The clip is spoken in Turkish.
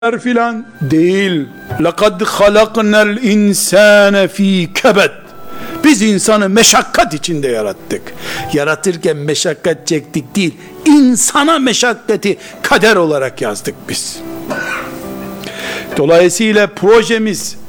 filan değil. لَقَدْ خَلَقْنَا الْاِنْسَانَ ف۪ي كَبَدٍ. Biz insanı meşakkat içinde yarattık. Yaratırken meşakkat çektik değil, insana meşakkati kader olarak yazdık biz. Dolayısıyla projemiz